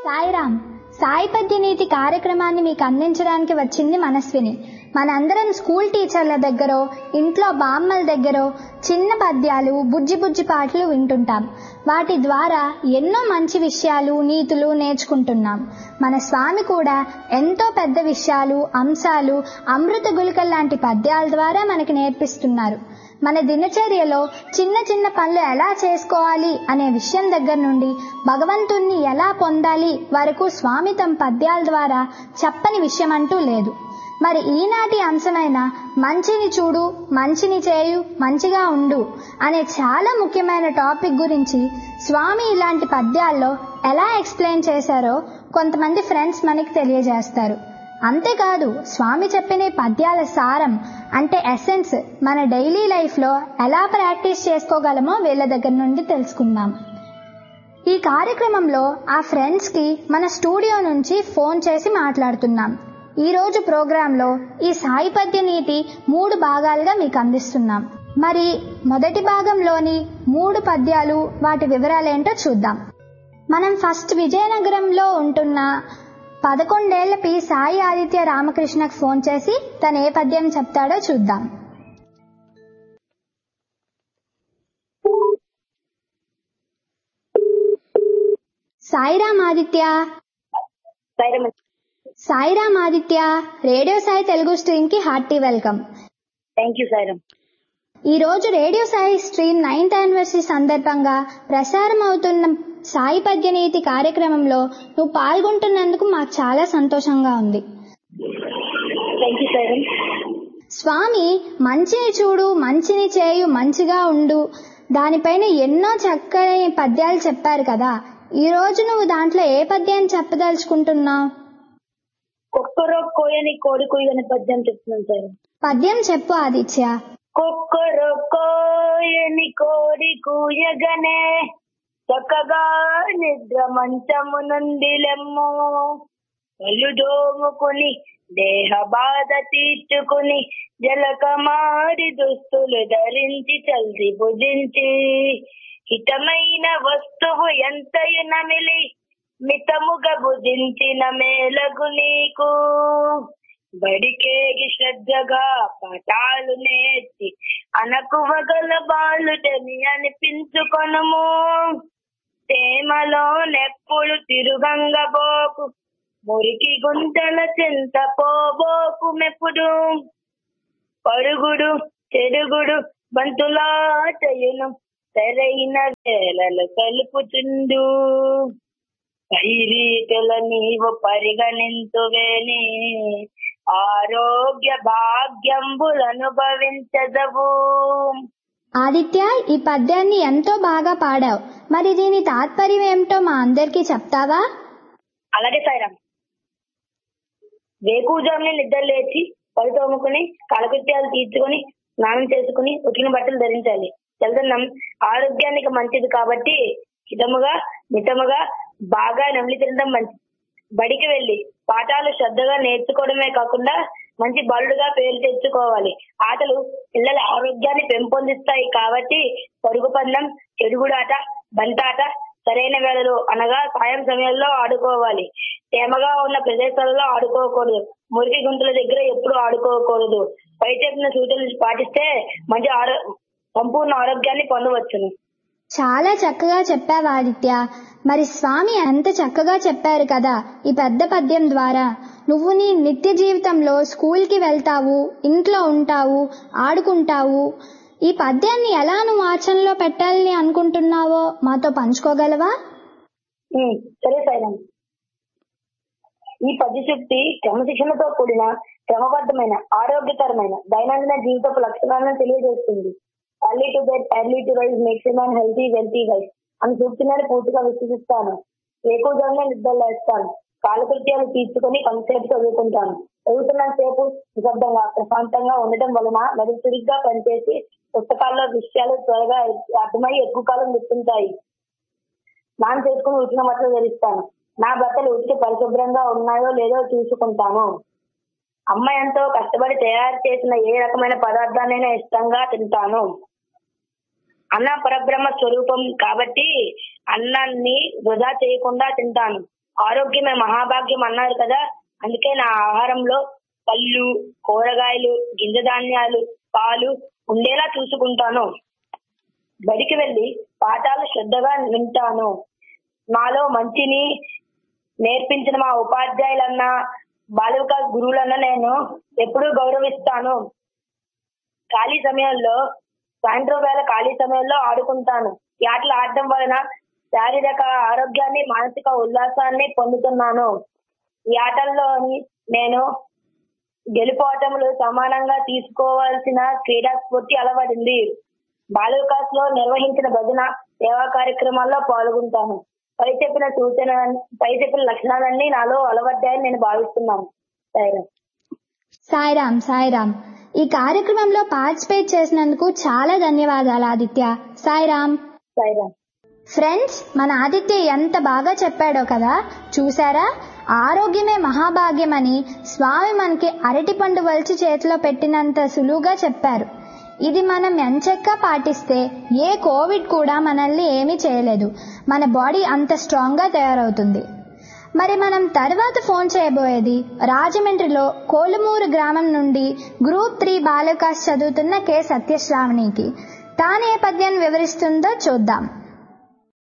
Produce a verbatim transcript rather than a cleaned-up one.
సాయిరామ్. సాయి పద్యనీతి కార్యక్రమాన్ని మీకు అందించడానికి వచ్చింది మనస్విని. మనందరం స్కూల్ టీచర్ల దగ్గర, ఇంట్లో బామ్మల దగ్గర చిన్న పద్యాలు, బుజ్జి బుజ్జి పాటలు వింటుంటాం. వాటి ద్వారా ఎన్నో మంచి విషయాలు, నీతులు నేర్చుకుంటున్నాం. మన స్వామి కూడా ఎంతో పెద్ద విషయాలు, అంశాలు, అమృత గుళికల లాంటి పద్యాల ద్వారా మనకి నేర్పిస్తున్నారు. మన దినచర్యలో చిన్న చిన్న పనులు ఎలా చేసుకోవాలి అనే విషయం దగ్గర నుండి భగవంతుణ్ణి ఎలా పొందాలి వరకు స్వామి తమ పద్యాల ద్వారా చెప్పని విషయం అంటూ లేదు. మరి ఈనాటి అంశమైన మంచిని చూడు, మంచిని చేయు, మంచిగా ఉండు అనే చాలా ముఖ్యమైన టాపిక్ గురించి స్వామి ఇలాంటి పద్యాల్లో ఎలా ఎక్స్ప్లెయిన్ చేశారో కొంతమంది ఫ్రెండ్స్ మనకి తెలియజేస్తారు. అంతేకాదు, స్వామి చెప్పిన పద్యాల సారం అంటే ఎసెన్స్ మన డైలీ లైఫ్లో ఎలా ప్రాక్టీస్ చేసుకోగలమో వీళ్ళ దగ్గర నుండి తెలుసుకుందాం. ఈ కార్యక్రమంలో ఆ ఫ్రెండ్స్కి మన స్టూడియో నుంచి ఫోన్ చేసి మాట్లాడుతున్నాం. ఈరోజు ప్రోగ్రాంలో ఈ సాయి పద్య నీతి మూడు భాగాలుగా మీకు అందిస్తున్నాం. మరి మొదటి భాగంలోని మూడు పద్యాలు, వాటి వివరాలేంటో చూద్దాం. మనం ఫస్ట్ విజయనగరంలో ఉంటున్న పదకొండేళ్ల పి సాయి ఆదిత్య రామకృష్ణకు ఫోన్ చేసి తను ఏ పద్యం చెప్తాడో చూద్దాం. సాయిరామ్ ఆదిత్య. సాయిరామ్ ఆదిత్య, రేడియో సాయి తెలుగు స్ట్రీమ్ కి hearty welcome. Thank you Sairam. ఈ రోజు radio Sai stream ninth anniversary సందర్భంగా ప్రసారం అవుతున్న సాయి పద్యనీతి కార్యక్రమంలో నువ్వు పాల్గొంటున్నందుకు మాకు చాలా సంతోషంగా ఉంది. Thank you Sairam. స్వామి మంచిని చూడు, మంచిని చేయు, మంచిగా ఉండు దానిపైన ఎన్నో చక్కని పద్యాలు చెప్పారు కదా. ఈ రోజు నువ్వు దాంట్లో ఏ పద్యాన్ని చెప్పదలుచుకుంటున్నావు? కుక్కరో కోయని కోడి కుయ్యని పద్యం చెప్తున్నాను సార్. పద్యం చెప్పు ఆదిత్య. కుక్కరో కోయని కోడి కూయగనే చక్కగా నిద్ర మంచము నుండి లెమ్ము, కళ్ళు దోముకుని దేహ బాధ తీర్చుకుని జలకమారి దుస్తులు ధరించి చల్లి భుజించి హితమైన వస్తువు ఎంతయు నమిలి మితముగా భుజించిన మేలగు నీకు, బడికేగి శ్రద్ధగా పాఠాలు నేర్చి అనకువగల బాలుడని అనిపించుకొనుము. తేమలో నెప్పుడు తిరుగంగబోకు, మురికి గుంటల చింత పోబోకు మెప్పుడు. పరుగుడు చెరుగుడు బంతులా చేయును, సరైన వేళలు కలుపుచుండు. పైరీతుల నీవు పరిగణింతువేని ఆరోగ్య భాగ్యంబులనుభవించదవు. ఆదిత్య, ఈ పద్యాన్ని ఎంతో బాగా పాడావు. మరి దీని తాత్పర్యం ఏమిటో మా అందరికీ చెప్తావా? అలాగే సాయిరామ్. వేకుజాముని నిద్ర లేచి పళ్ళు తోముకుని కాలకృత్యాలు తీర్చుకుని స్నానం చేసుకుని ఉతికిన బట్టలు ధరించాలి. చల్లదనం ఆరోగ్యానికి మంచిది కాబట్టి హితముగా మితముగా బాగా నమిలి తినడం మంచిది. బడికి వెళ్లి పాఠాలు శ్రద్ధగా నేర్చుకోవడమే కాకుండా మంచి బాలుడుగా పేరు తెచ్చుకోవాలి. ఆటలు పిల్లల ఆరోగ్యాన్ని పెంపొందిస్తాయి కాబట్టి పరుగు పందెం, చెడుగుడాట, బంతాట సరైన వేళలో అనగా సాయం సమయంలో ఆడుకోవాలి. తేమగా ఉన్న ప్రదేశాలలో ఆడుకోకూడదు. మురికి గుంతుల దగ్గర ఎప్పుడు ఆడుకోకూడదు. పై చెప్పిన సూచనలు పాటిస్తే మంచి ఆరో సంపూర్ణ ఆరోగ్యాన్ని పొందవచ్చును. చాలా చక్కగా చెప్పావు ఆదిత్య. మరి స్వామి ఎంత చక్కగా చెప్పారు కదా ఈ పెద్ద పద్యం ద్వారా. నువ్వు నీ నిత్య జీవితంలో స్కూల్కి వెళ్తావు, ఇంట్లో ఉంటావు, ఆడుకుంటావు. ఈ పద్యాన్ని ఎలా నువ్వు ఆచరణలో పెట్టాలని అనుకుంటున్నావో మాతో పంచుకోగలవా? సరే సాయిరామ్. ఈ పద్యశక్తి క్రమశిక్షణతో కూడిన క్రమబద్ధమైన ఆరోగ్యకరమైన దైనందిన జీవితపు లక్షణాలను తెలియజేస్తుంది. Early to bed early to rise makes a man healthy wealthy wise అని సూచనని పూర్తిగా విశ్వసిస్తాను. ఎక్కువగానే నిద్ర లేస్తాను. కాలకృత్యాలు తీర్చుకొని కొంతసేపు చదువుకుంటాను. చదువుతున్న సేపు నిశ్శబ్దంగా ప్రశాంతంగా ఉండటం వలన మెదడు చురుగ్గా పనిచేసి పుస్తకాల్లో విషయాలు త్వరగా అర్థమై ఎక్కువ కాలం గుర్తుంటాయి. స్నానం చేసుకుని ఉతికిన బట్టలు ధరిస్తాను. నా బట్టలు ఉతికి పరిశుభ్రంగా ఉన్నాయో లేదో చూసుకుంటాను. అమ్మ ఎంతో కష్టపడి తయారు చేసిన ఏ రకమైన పదార్థాన్నైనా ఇష్టంగా తింటాను. అన్న పరబ్రహ్మ స్వరూపం కాబట్టి అన్నాన్ని వృధా చేయకుండా తింటాను. ఆరోగ్యమే మహాభాగ్యం అన్నారు కదా, అందుకే నా ఆహారంలో పళ్ళు, కూరగాయలు, గింజ ధాన్యాలు, పాలు ఉండేలా చూసుకుంటాను. బడికి వెళ్లి పాఠాలు శ్రద్ధగా వింటాను. నాలో మంచిని నేర్పించిన మా ఉపాధ్యాయులన్నా బాలిక గురువులన్నా నేను ఎప్పుడూ గౌరవిస్తాను. ఖాళీ సమయంలో సాయంత్రం వేళ ఖాళీ సమయంలో ఆడుకుంటాను. ఈ ఆటలు ఆడటం వలన శారీరక ఆరోగ్యాన్ని, మానసిక ఉల్లాసాన్ని పొందుతున్నాను. ఈ ఆటల్లోని నేను గెలుపోటములు సమానంగా తీసుకోవాల్సిన క్రీడా స్ఫూర్తి అలవడింది. బాల వికాస్ లో నిర్వహించిన భజన సేవా కార్యక్రమాల్లో పాల్గొంటాను. పై చెప్పిన సూచన పై చెప్పిన లక్షణాలన్నీ నాలో అలవడ్డాయని నేను భావిస్తున్నాను. సాయిరామ్. సాయిరామ్ సాయిరామ్ ఈ కార్యక్రమంలో పార్టిసిపేట్ చేసినందుకు చాలా ధన్యవాదాలు ఆదిత్య. సాయిరామ్. సాయిరామ్. ఫ్రెండ్స్, మన ఆదిత్య ఎంత బాగా చెప్పాడో కదా, చూసారా? ఆరోగ్యమే మహాభాగ్యమని స్వామి మనకి అరటి పండు వలిచి చేతిలో పెట్టినంత సులువుగా చెప్పారు. ఇది మనం ఎంచక్కా పాటిస్తే ఏ కోవిడ్ కూడా మనల్ని ఏమీ చేయలేదు. మన బాడీ అంత స్ట్రాంగ్ గా తయారవుతుంది. మరి మనం తర్వాత ఫోన్ చేయబోయేది రాజమండ్రిలో కోలుమూరు గ్రామం నుండి గ్రూప్ త్రీ బాల వికాస్ చదువుతున్న కె సత్యశ్రావణికి. తానే పద్యాన్ని వివరిస్తుందో చూద్దాం.